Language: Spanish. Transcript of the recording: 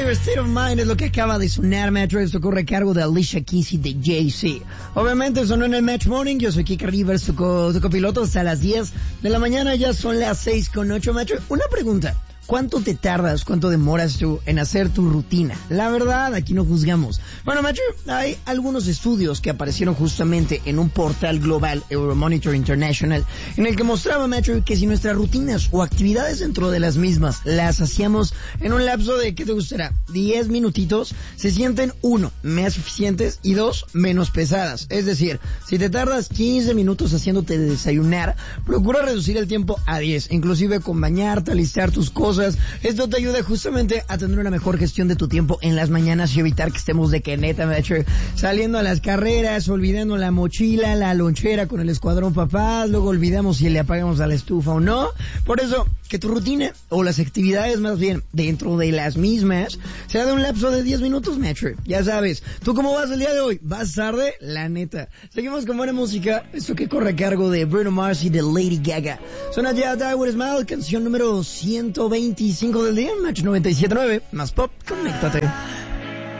Your State of Mind es lo que acaba de sonar, Metro. Esto corre a cargo de Alicia Keys y de Jay-Z. Obviamente sonó en el Match Morning. Yo soy Kike Rivers, tu copiloto hasta las 10 de la mañana. Ya son las 6:08, Metro. Una pregunta. ¿Cuánto te tardas, cuánto demoras tú en hacer tu rutina? La verdad, aquí no juzgamos. Bueno, Matthew, hay algunos estudios que aparecieron justamente en un portal global, Euromonitor International, en el que mostraba, Matthew, que si nuestras rutinas o actividades dentro de las mismas las hacíamos en un lapso de, ¿qué te gustará? 10 minutitos, se sienten, 1, más eficientes y 2, menos pesadas. Es decir, si te tardas 15 minutos haciéndote desayunar, procura reducir el tiempo a 10, inclusive con bañarte, alistar tus cosas. Esto te ayuda justamente a tener una mejor gestión de tu tiempo en las mañanas y evitar que estemos de que neta, saliendo a las carreras, olvidando la mochila, la lonchera con el escuadrón papás, luego olvidamos si le apagamos a la estufa o no. Por eso, que tu rutina, o las actividades más bien, dentro de las mismas, sea de un lapso de 10 minutos, Metro. Ya sabes, ¿tú cómo vas el día de hoy? ¿Vas tarde? La neta. Seguimos con buena música, esto que corre a cargo de Bruno Mars y de Lady Gaga. Suena ya Die With a Smile, canción número 125 del día, Match 97.9, más pop, conéctate.